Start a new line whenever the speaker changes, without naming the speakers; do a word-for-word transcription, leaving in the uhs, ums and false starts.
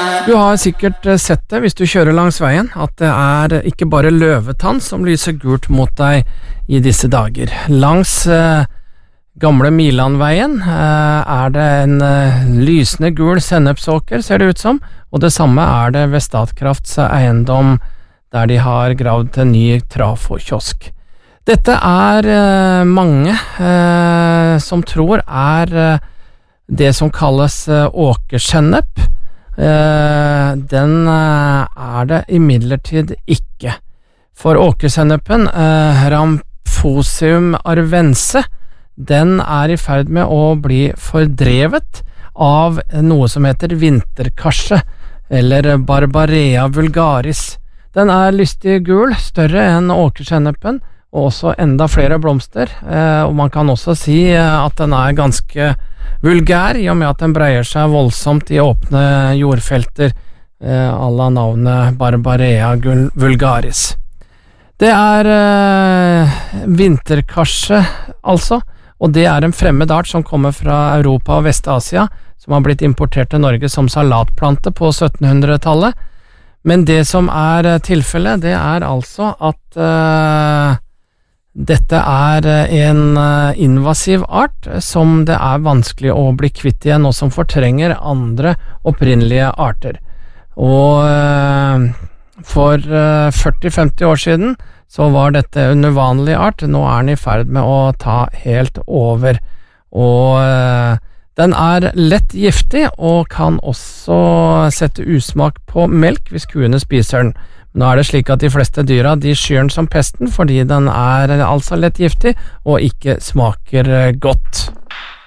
Du har sikkert sett det hvis du kjører langs veien, at det er ikke bare løvetann som lyser gult mot deg i disse dager. Langs eh, gamle Milandveien eh, er det en eh, lysende gul sennepsåker, ser det ut som, og det samme er det ved Statkrafts eiendom, der de har gravd til ny trafokiosk. Dette er eh, mange eh, som tror er eh, det som kalles eh, åkersennep. Eh, den eh, er det imidlertid ikke. For åkersennepen, eh, Ramphosium arvense, den er i ferd med å bli fordrevet av noe som heter vinterkarse, eller Barbarea vulgaris. Den er lystig gul, større enn åkersennepen, og også enda flere blomster, eh, og man kan også si at den er ganske vulgær, i og med at den breier seg voldsomt i åpne jordfelter, eh, à la navnet Barbarea vulgaris. Det er eh, vinterkarse, altså, og det er en fremmed art som kommer fra Europa og Vest-Asia, som har blitt importert til Norge som salatplante på syttenhundretallet. Men det som er tilfellet, det er altså at eh, dette er en invasiv art som det er vanskelig å bli kvitt igjen, og som fortrenger andre opprinnelige arter. Og eh, for eh, førti til femti år siden så var dette en uvanlig art. Nå er den i ferd med å ta helt over, og eh, den er lett giftig og kan også sette usmak på melk hvis kuene spiser den. Nå er det slik at de fleste dyra de skyr den som pesten fordi den er altså lett giftig og ikke smaker godt.